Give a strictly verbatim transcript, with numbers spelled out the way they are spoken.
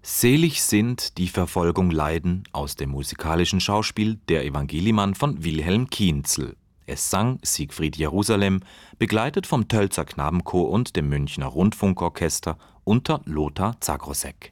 Selig sind, die Verfolgung leiden, aus dem musikalischen Schauspiel Der Evangelimann von Wilhelm Kienzl. Es sang Siegfried Jerusalem, begleitet vom Tölzer Knabenchor und dem Münchner Rundfunkorchester unter Lothar Zagrossek.